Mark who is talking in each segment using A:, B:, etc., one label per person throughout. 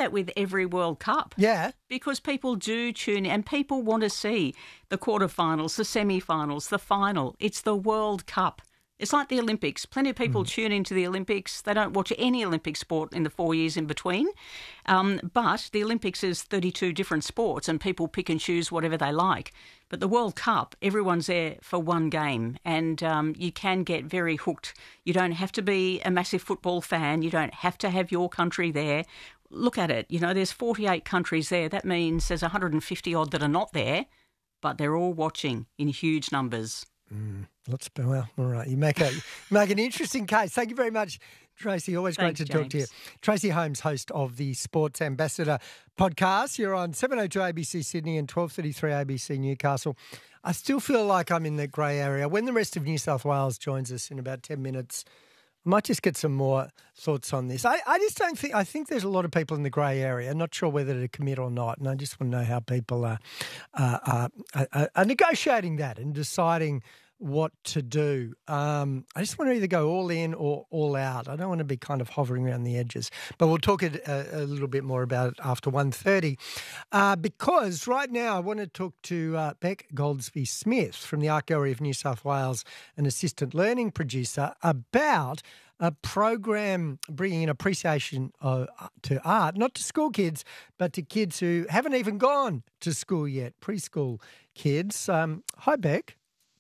A: that with every World Cup.
B: Yeah.
A: Because people do tune in and people want to see the quarterfinals, the semi-finals, the final. It's the World Cup. It's like the Olympics. Plenty of people tune into the Olympics. They don't watch any Olympic sport in the 4 years in between. But the Olympics is 32 different sports and people pick and choose whatever they like. But the World Cup, everyone's there for one game and you can get very hooked. You don't have to be a massive football fan. You don't have to have your country there. Look at it. You know, there's 48 countries there. That means there's 150 odd that are not there, but they're all watching in huge numbers.
B: Well, all right. You make an interesting case. Thank you very much, Tracy. Always
A: Thanks,
B: great to talk to you. Tracy Holmes, host of the Sports Ambassador podcast. You're on 702 ABC Sydney and 1233 ABC Newcastle. I still feel like I'm in the grey area. When the rest of New South Wales joins us in about 10 minutes, I might just get some more thoughts on this. I just don't think – I think there's a lot of people in the grey area. I'm not sure whether to commit or not, and I just want to know how people are negotiating that and deciding what to do. I just want to either go all in or all out. I don't want to be kind of hovering around the edges. But we'll talk a little bit more about it after 1:30 because right now I want to talk to Beck Goldsby-Smith from the Art Gallery of New South Wales, an assistant learning producer, about a program bringing in appreciation to art, not to school kids, but to kids who haven't even gone to school yet, preschool kids. Hi, Beck.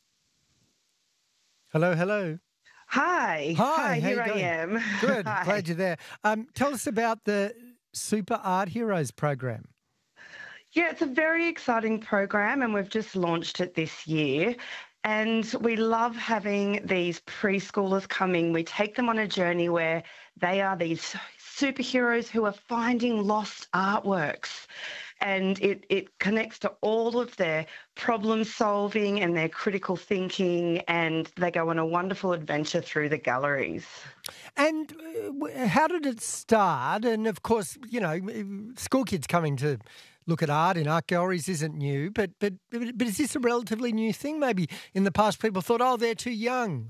B: Hello.
C: Hi, here I am.
B: Good,
C: Hi.
B: glad you're there. Tell us about the Super Art Heroes program.
C: Yeah, it's a very exciting program and we've just launched it this year. And we love having these preschoolers coming. We take them on a journey where they are these superheroes who are finding lost artworks. And it connects to all of their problem solving and their critical thinking, and they go on a wonderful adventure through the galleries.
B: And how did it start? And of course, you know, school kids coming to look at art in art galleries isn't new, but is this a relatively new thing? Maybe in the past people thought, oh, they're too young.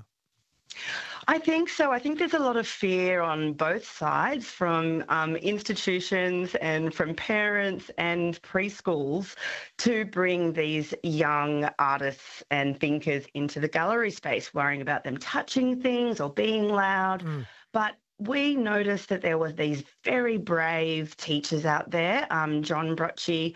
C: I think so. I think there's a lot of fear on both sides from institutions and from parents and preschools to bring these young artists and thinkers into the gallery space, worrying about them touching things or being loud. But we noticed that there were these very brave teachers out there, John Brocci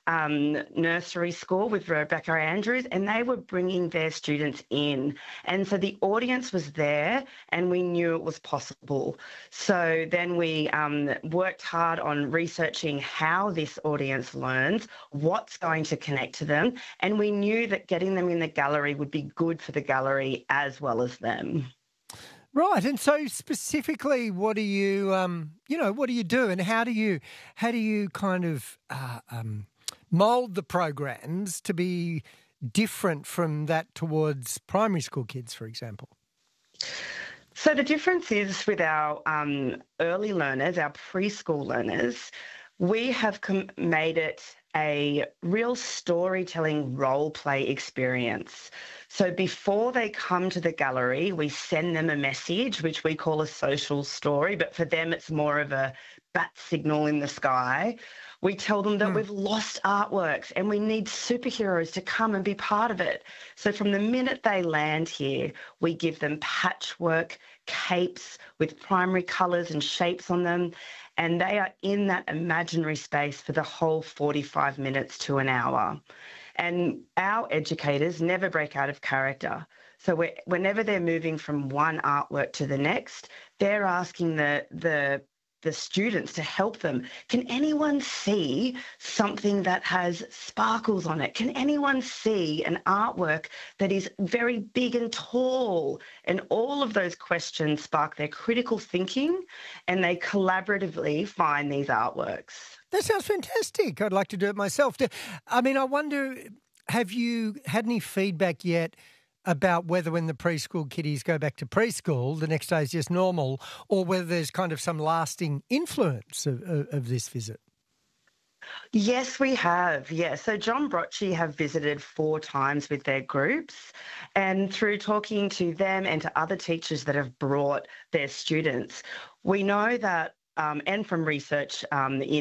C: nursery school with Rebecca Andrews, and they were bringing their students in. And so the audience was there and we knew it was possible. So then we worked hard on researching how this audience learns, what's going to connect to them, and we knew that getting them in the gallery would be good for the gallery as well as them.
B: Right, and so specifically, what do you, what do you do, and how do you kind of mould the programs to be different from that towards primary school kids, for example?
C: So the difference is with our early learners, our preschool learners, we have made it a real storytelling role play experience. So before they come to the gallery, we send them a message, which we call a social story, but for them it's more of a bat signal in the sky. We tell them that we've lost artworks and we need superheroes to come and be part of it. So from the minute they land here, we give them patchwork capes with primary colours and shapes on them, and they are in that imaginary space for the whole 45 minutes to an hour. And our educators never break out of character. So whenever they're moving from one artwork to the next, they're asking the students to help them. Can anyone see something that has sparkles on it? Can anyone see an artwork that is very big and tall? And all of those questions spark their critical thinking and they collaboratively find these artworks.
B: That sounds fantastic. I'd like to do it myself. I mean, I wonder, have you had any feedback yet about whether when the preschool kiddies go back to preschool, the next day is just normal, or whether there's kind of some lasting influence of this visit?
C: Yes, we have. Yeah. So John Brocci have visited 4 times with their groups, and through talking to them and to other teachers that have brought their students, we know that, and from research in